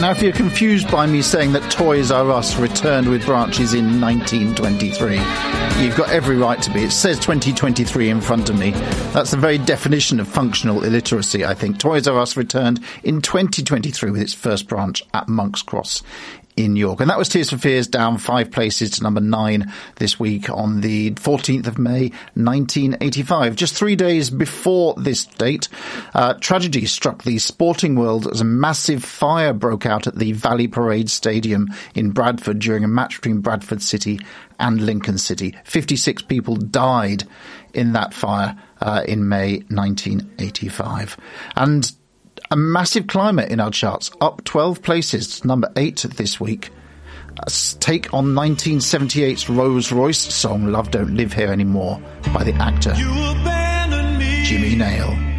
Now, if you're confused by me saying that Toys R Us returned with branches in 1923, you've got every right to be. It says 2023 in front of me. That's the very definition of functional illiteracy, I think. Toys R Us returned in 2023 with its first branch at Monk's Cross in York. And that was Tears for Fears, down 5 places to number 9 this week on the 14th of May, 1985. Just 3 days before this date, tragedy struck the sporting world as a massive fire broke out at the Valley Parade Stadium in Bradford during a match between Bradford City and Lincoln City. 56 people died in that fire in May 1985. And a massive climber in our charts, up 12 places to number 8 this week. A take on 1978's Rolls Royce song Love Don't Live Here Anymore by the actor Jimmy Nail.